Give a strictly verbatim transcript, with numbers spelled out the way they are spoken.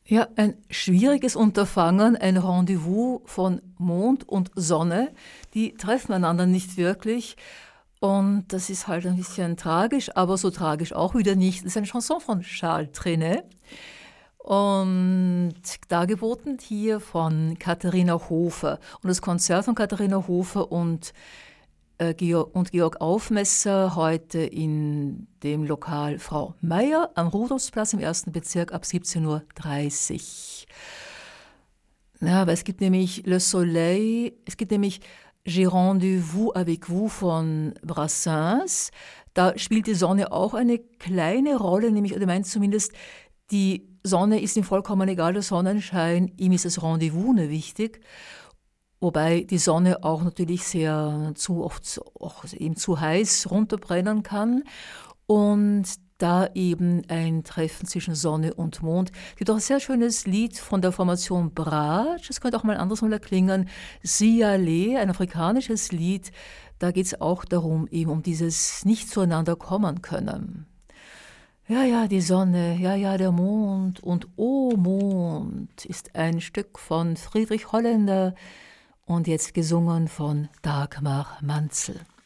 Ja, ein schwieriges Unterfangen, ein Rendezvous von Mond und Sonne. Die treffen einander nicht wirklich. Und das ist halt ein bisschen tragisch, aber so tragisch auch wieder nicht. Das ist eine Chanson von Charles Trenet. Und dargeboten hier von Katharina Hofer. Und das Konzert von Katharina Hofer und, äh, Georg, und Georg Aufmesser heute in dem Lokal Frau Meier am Rudolfsplatz im ersten Bezirk ab siebzehn Uhr dreißig. Ja, aber es gibt nämlich Le Soleil, es gibt nämlich J'ai rendez-vous avec vous von Brassens. Da spielt die Sonne auch eine kleine Rolle, nämlich, oder meint zumindest, die Sonne ist ihm vollkommen egal, der Sonnenschein, ihm ist das Rendezvous nicht wichtig. Wobei die Sonne auch natürlich sehr zu oft auch eben zu heiß runterbrennen kann. Und da eben ein Treffen zwischen Sonne und Mond. Es gibt auch ein sehr schönes Lied von der Formation Bratsch, das könnte auch mal anders mal erklingen, Siale, ein afrikanisches Lied, da geht es auch darum, eben um dieses nicht zueinander kommen können. Ja, ja, die Sonne, ja, ja, der Mond und O Mond ist ein Stück von Friedrich Holländer und jetzt gesungen von Dagmar Manzel.